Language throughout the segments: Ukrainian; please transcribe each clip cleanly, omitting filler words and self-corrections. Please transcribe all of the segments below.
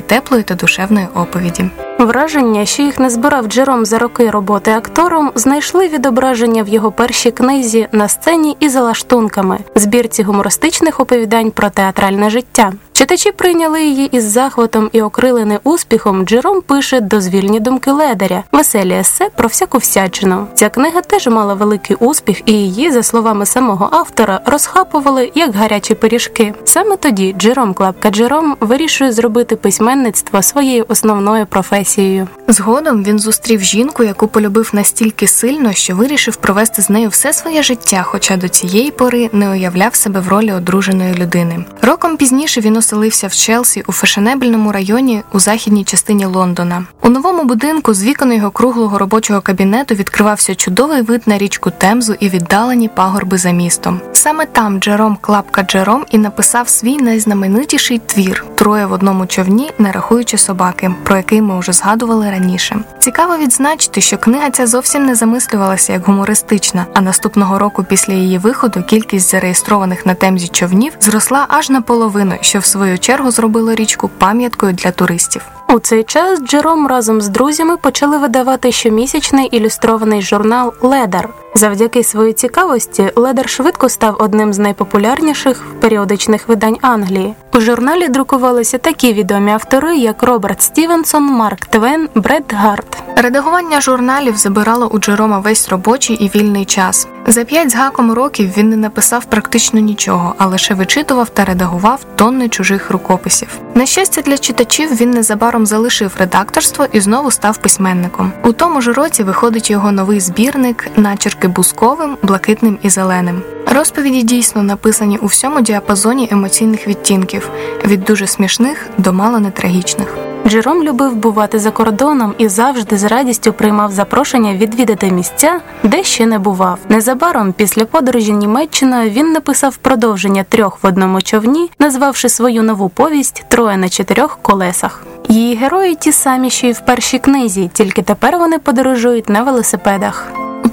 теплої та душевної оповіді. Враження, що їх не збирав Джером за роки роботи актором, знайшли відображення в його першій книзі «На сцені і за лаштунками» – збірці гумористичних оповідань про театральне життя. Читачі прийняли її із захватом і окрилений успіхом, Джером пише дозвільні думки Ледаря, веселі есе про всяку всячину. Ця книга теж мала великий успіх, і її, за словами самого автора, розхапували як гарячі пиріжки. Саме тоді Джером Клапка Джером вирішує зробити письменництво своєю основною професією. Згодом він зустрів жінку, яку полюбив настільки сильно, що вирішив провести з нею все своє життя, хоча до цієї пори не уявляв себе в ролі одруженої людини. Роком пізніше він оселився в Челсі у фешенебельному районі у західній частині Лондона. У новому будинку з вікон його круглого робочого кабінету відкривався чудовий вид на річку Темзу і віддалені пагорби за містом. Саме там Джером Клапка Джером і написав свій найзнаменитіший твір «Троє в одному човні, не рахуючи собаки», про який ми вже згадували раніше. Цікаво відзначити, що книга ця зовсім не замислювалася як гумористична, а наступного року після її виходу кількість зареєстрованих на Темзі човнів зросла аж наполовину, що в свою чергу зробило річку пам'яткою для туристів. У цей час Джером разом з друзями почали видавати щомісячний ілюстрований журнал «Ледар». Завдяки своїй цікавості Ледар швидко став одним з найпопулярніших періодичних видань Англії. У журналі друкувалися такі відомі автори, як Роберт Стівенсон, Марк Твен, Бред Гарт. Редагування журналів забирало у Джерома весь робочий і вільний час. За 5 з гаком років він не написав практично нічого, а лише вичитував та редагував тонни чужих рукописів. На щастя для читачів, він незабаром залишив редакторство і знову став письменником. У тому ж році виходить його новий збірник «Начерки бусковим, блакитним і зеленим». Розповіді дійсно написані у всьому діапазоні емоційних відтінків, від дуже смішних до мало не трагічних. Джером любив бувати за кордоном і завжди з радістю приймав запрошення відвідати місця, де ще не бував. Незабаром після подорожі Німеччиною він написав продовження «Трьох в одному човні», назвавши свою нову повість «Троє на 4 колесах». Її герої ті самі, що й в першій книзі, тільки тепер вони подорожують на велосипедах. У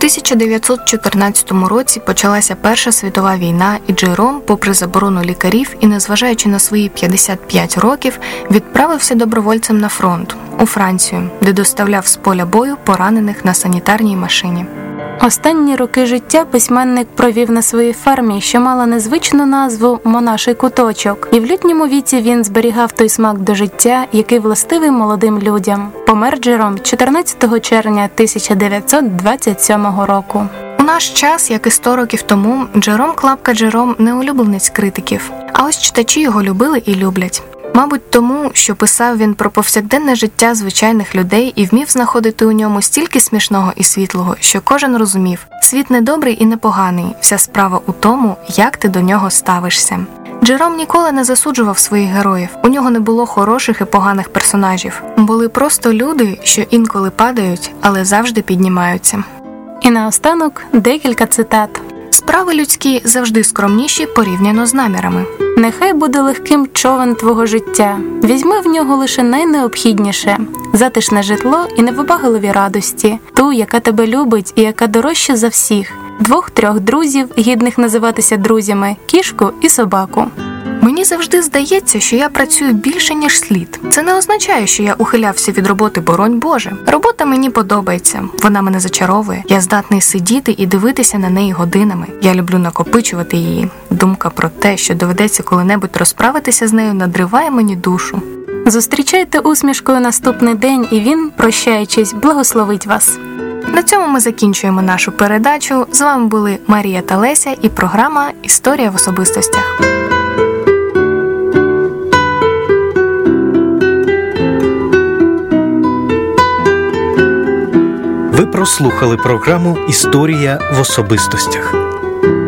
1914 році почалася Перша світова війна, і Джером, попри заборону лікарів і незважаючи на свої 55 років, відправився добровольцем на фронт у Францію, де доставляв з поля бою поранених на санітарній машині. Останні роки життя письменник провів на своїй фермі, що мала незвичну назву «Монаший куточок», і в літньому віці він зберігав той смак до життя, який властивий молодим людям. Помер Джером 14 червня 1927 року. У наш час, як і 100 років тому, Джером Клапка Джером не улюбленець критиків, а ось читачі його любили і люблять. Мабуть, тому, що писав він про повсякденне життя звичайних людей і вмів знаходити у ньому стільки смішного і світлого, що кожен розумів – світ не добрий і не поганий, вся справа у тому, як ти до нього ставишся. Джером ніколи не засуджував своїх героїв, у нього не було хороших і поганих персонажів. Були просто люди, що інколи падають, але завжди піднімаються. І наостанок декілька цитат. Справи людські завжди скромніші порівняно з намірами. Нехай буде легким човен твого життя. Візьми в нього лише найнеобхідніше – затишне житло і невибагливі радості, ту, яка тебе любить і яка дорожча за всіх, 2-3 друзів, гідних називатися друзями, кішку і собаку. Мені завжди здається, що я працюю більше, ніж слід. Це не означає, що я ухилявся від роботи, боронь Боже. Робота мені подобається, вона мене зачаровує. Я здатний сидіти і дивитися на неї годинами. Я люблю накопичувати її. Думка про те, що доведеться коли-небудь розправитися з нею, надриває мені душу. Зустрічайте усмішкою наступний день, і він, прощаючись, благословить вас. На цьому ми закінчуємо нашу передачу. З вами були Марія та Леся і програма «Історія в особистостях». Ви прослухали програму «Історія в особистостях».